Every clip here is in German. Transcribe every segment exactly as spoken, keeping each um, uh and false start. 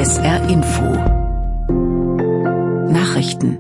S R Info Nachrichten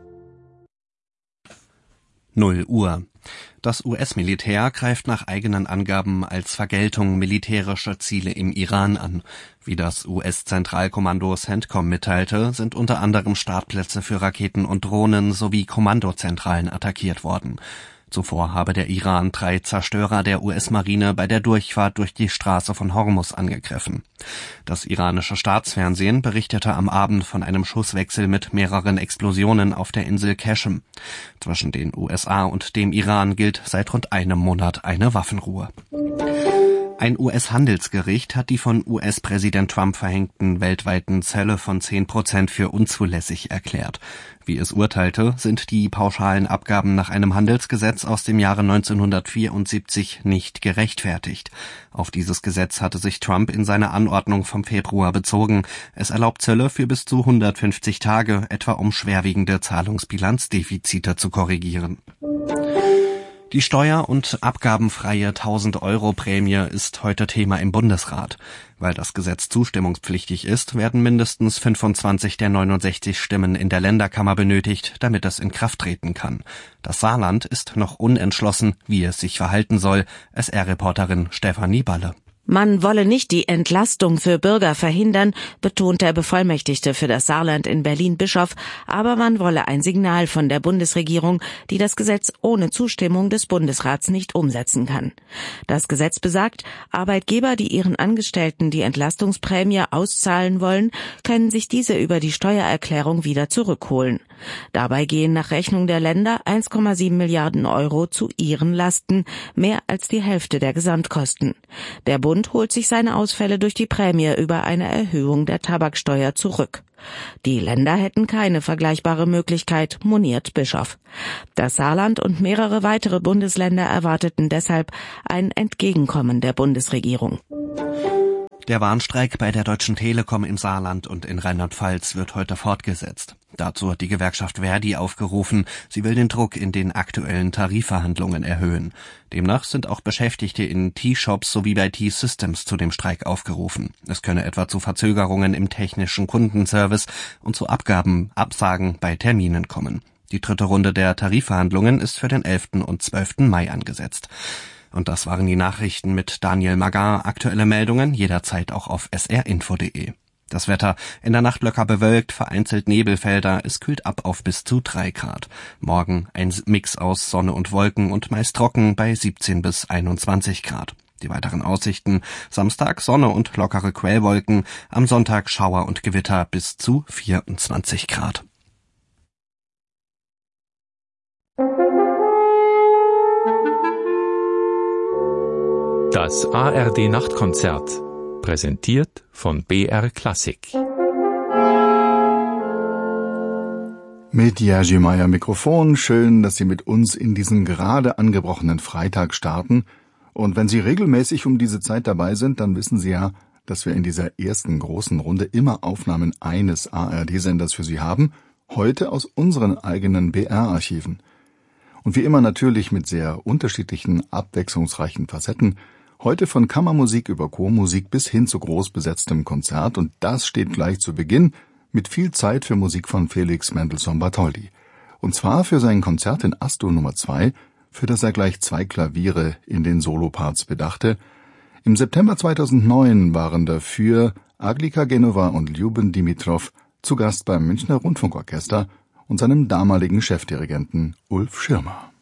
null Uhr. Das U S-Militär greift nach eigenen Angaben als Vergeltung militärische Ziele im Iran an. Wie das U S-Zentralkommando CENTCOM mitteilte, sind unter anderem Startplätze für Raketen und Drohnen sowie Kommandozentralen attackiert worden. Zuvor habe der Iran drei Zerstörer der U S-Marine bei der Durchfahrt durch die Straße von Hormuz angegriffen. Das iranische Staatsfernsehen berichtete am Abend von einem Schusswechsel mit mehreren Explosionen auf der Insel Qeshm. Zwischen den U S A und dem Iran gilt seit rund einem Monat eine Waffenruhe. Ein U S-Handelsgericht hat die von U S-Präsident Trump verhängten weltweiten Zölle von zehn Prozent für unzulässig erklärt. Wie es urteilte, sind die pauschalen Abgaben nach einem Handelsgesetz aus dem Jahre neunzehnhundertvierundsiebzig nicht gerechtfertigt. Auf dieses Gesetz hatte sich Trump in seiner Anordnung vom Februar bezogen. Es erlaubt Zölle für bis zu hundertfünfzig Tage, etwa um schwerwiegende Zahlungsbilanzdefizite zu korrigieren. Die steuer- und abgabenfreie tausend-Euro-Prämie ist heute Thema im Bundesrat. Weil das Gesetz zustimmungspflichtig ist, werden mindestens fünfundzwanzig der neunundsechzig Stimmen in der Länderkammer benötigt, damit es in Kraft treten kann. Das Saarland ist noch unentschlossen, wie es sich verhalten soll. S R-Reporterin Stefanie Balle. Man wolle nicht die Entlastung für Bürger verhindern, betont der Bevollmächtigte für das Saarland in Berlin Bischof, aber man wolle ein Signal von der Bundesregierung, die das Gesetz ohne Zustimmung des Bundesrats nicht umsetzen kann. Das Gesetz besagt, Arbeitgeber, die ihren Angestellten die Entlastungsprämie auszahlen wollen, können sich diese über die Steuererklärung wieder zurückholen. Dabei gehen nach Rechnung der Länder eins Komma sieben Milliarden Euro zu ihren Lasten, mehr als die Hälfte der Gesamtkosten. Der Bund holt sich seine Ausfälle durch die Prämie über eine Erhöhung der Tabaksteuer zurück. Die Länder hätten keine vergleichbare Möglichkeit, moniert Bischof. Das Saarland und mehrere weitere Bundesländer erwarteten deshalb ein Entgegenkommen der Bundesregierung. Der Warnstreik bei der Deutschen Telekom im Saarland und in Rheinland-Pfalz wird heute fortgesetzt. Dazu hat die Gewerkschaft Verdi aufgerufen, sie will den Druck in den aktuellen Tarifverhandlungen erhöhen. Demnach sind auch Beschäftigte in T-Shops sowie bei T-Systems zu dem Streik aufgerufen. Es könne etwa zu Verzögerungen im technischen Kundenservice und zu Abgaben, Absagen bei Terminen kommen. Die dritte Runde der Tarifverhandlungen ist für den elften und zwölften Mai angesetzt. Und das waren die Nachrichten mit Daniel Magar. Aktuelle Meldungen jederzeit auch auf s r info punkt d e. Das Wetter: in der Nacht locker bewölkt, vereinzelt Nebelfelder, es kühlt ab auf bis zu drei Grad. Morgen ein Mix aus Sonne und Wolken und meist trocken bei siebzehn bis einundzwanzig Grad. Die weiteren Aussichten: Samstag Sonne und lockere Quellwolken, am Sonntag Schauer und Gewitter bis zu vierundzwanzig Grad. Das A R D-Nachtkonzert, präsentiert von B R Klassik. Mit Jerzy Meyer Mikrofon, schön, dass Sie mit uns in diesen gerade angebrochenen Freitag starten. Und wenn Sie regelmäßig um diese Zeit dabei sind, dann wissen Sie ja, dass wir in dieser ersten großen Runde immer Aufnahmen eines A R D-Senders für Sie haben, heute aus unseren eigenen B R-Archiven. Und wie immer natürlich mit sehr unterschiedlichen, abwechslungsreichen Facetten. Heute von Kammermusik über Chormusik bis hin zu groß besetztem Konzert, und das steht gleich zu Beginn mit viel Zeit für Musik von Felix Mendelssohn Bartholdy. Und zwar für sein Konzert in As-Dur Nummer zwei, für das er gleich zwei Klaviere in den Soloparts bedachte. Im September zweitausendneun waren dafür Aglika Genova und Ljuben Dimitrov zu Gast beim Münchner Rundfunkorchester und seinem damaligen Chefdirigenten Ulf Schirmer.